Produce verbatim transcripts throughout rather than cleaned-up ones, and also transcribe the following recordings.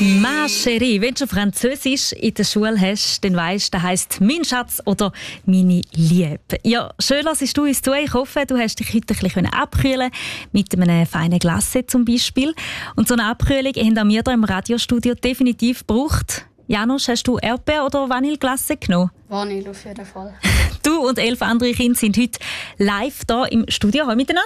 Ma chérie, wenn du Französisch in der Schule hast, dann weisst, das heisst «mein Schatz» oder «meine Liebe». Ja, schön lassest du uns zu. Ich hoffe, du hast dich heute ein bisschen abkühlen mit einem feinen Glacé zum Beispiel. Und so eine Abkühlung haben auch wir hier im Radiostudio definitiv gebraucht. Janusz, hast du Erdbeer- oder Vanilleglace genommen? Vanille auf jeden Fall. Du und elf andere Kinder sind heute live hier im Studio. Hallo miteinander.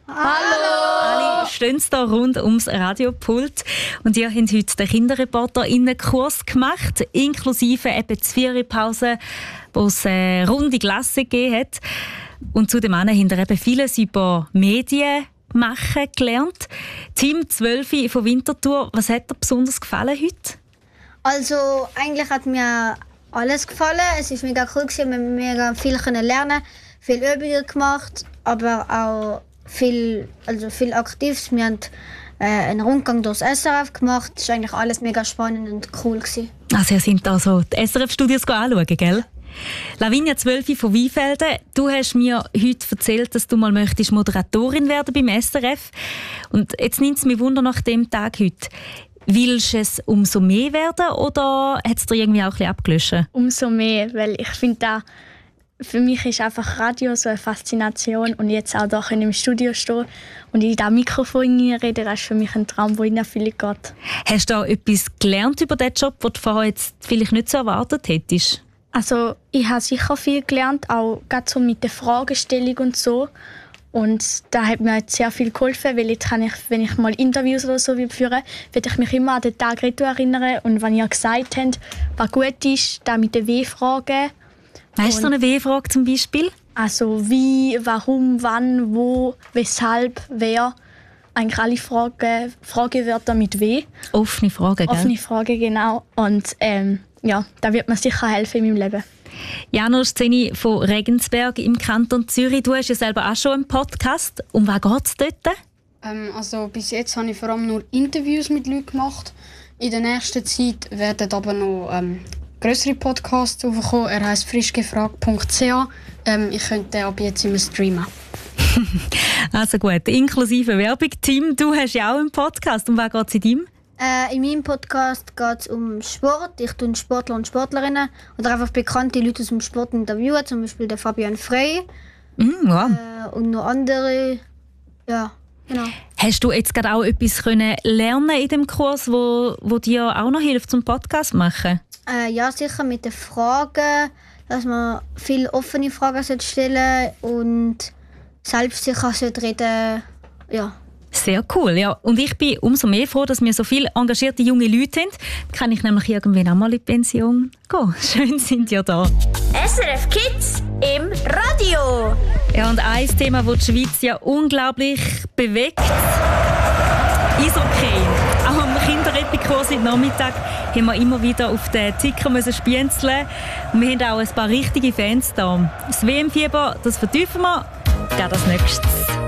Hallo! Alle stehen hier rund ums Radiopult. Und ihr habt heute den KinderreporterInnen-Kurs gemacht, inklusive eben die Viererpause, wo es eine runde Klasse gegeben hat. Und zudem habt ihr eben vieles über Medien machen gelernt. Team zwölf von Winterthur, was hat dir besonders gefallen heute? Also eigentlich hat mir alles gefallen. Es war mega cool, wir haben mega viel lernen, viel Übungen gemacht, aber auch viel, also viel Aktives. Wir haben äh, einen Rundgang durchs S R F gemacht. Es war eigentlich alles mega spannend und cool gewesen. Also ihr seid also die S R F-Studios anschauen, gell? Lavinia zwölf von Weinfelden, du hast mir heute erzählt, dass du mal möchtest Moderatorin werden beim S R F. Und jetzt nimmt es mich Wunder nach dem Tag heute. Willst du es umso mehr werden oder hat es dir irgendwie auch ein bisschen abgelöscht? Umso mehr, weil ich finde, da für mich ist einfach Radio so eine Faszination und jetzt auch hier im Studio stehen und in diesem Mikrofon reden, das ist für mich ein Traum, der in Erfüllung geht. Hast du auch etwas gelernt über diesen Job, was du vorher jetzt vielleicht nicht so erwartet hättest? Also ich habe sicher viel gelernt, auch gerade so mit der Fragestellung und so. Und da hat mir jetzt sehr viel geholfen, weil jetzt kann ich, wenn ich mal Interviews oder so führen will, werde ich mich immer an den Tag erinnern. Und wenn ihr gesagt habt, was gut ist, da mit den W-Fragen. Weißt du so eine W-Frage zum Beispiel? Also wie, warum, wann, wo, weshalb, wer. Eigentlich alle Fragen, Fragewörter mit W. Offene Fragen, gell? Offene Fragen, genau. Und ähm, ja, da wird mir sicher helfen in meinem Leben. Janusz Zeni von Regensberg im Kanton Zürich. Du hast ja selber auch schon einen Podcast. Um was geht es dort? Ähm, also bis jetzt habe ich vor allem nur Interviews mit Leuten gemacht. In der nächsten Zeit werden aber noch ähm, grössere Podcasts aufkommen. Er heisst frischgefragt punkt c h. Ähm, ich könnte ab jetzt immer streamen. Also gut, inklusive Werbung. Tim, du hast ja auch einen Podcast. Um was geht es in deinem? Äh, in meinem Podcast geht es um Sport. Ich tue Sportler und Sportlerinnen oder einfach bekannte Leute aus dem Sport interviewen, zum Beispiel der Fabian Frey Mm, wow. äh, und noch andere. Ja, genau. Hast du jetzt gerade auch etwas können lernen in dem Kurs, wo, wo dir auch noch hilft zum Podcast machen? Äh, ja, sicher mit den Fragen, dass man viele offene Fragen stellen und selbstsicher reden. Ja. Sehr cool, ja. Und ich bin umso mehr froh, dass wir so viele engagierte junge Leute haben. Dann kann ich nämlich irgendwann auch mal in die Pension gehen. Schön sind ihr da. S R F Kids im Radio. Ja, und ein Thema, das die Schweiz ja unglaublich bewegt. Eishockey. Auch am Kinderepikurs heute Nachmittag haben wir immer wieder auf den Ticker müssen spienzeln. Und wir haben auch ein paar richtige Fans da. Das W M-Fieber, das vertiefen wir. Gerade als nächstes.